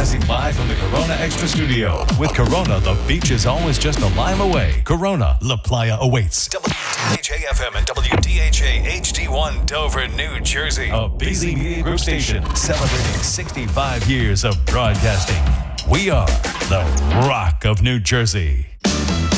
Broadcasting live from the Corona Extra Studio. With Corona, the beach is always just a lime away. Corona, La Playa awaits. WDHA-FM and WDHA HD1 Dover, New Jersey. A BZ Media Group station celebrating 65 years of broadcasting. We are the Rock of New Jersey.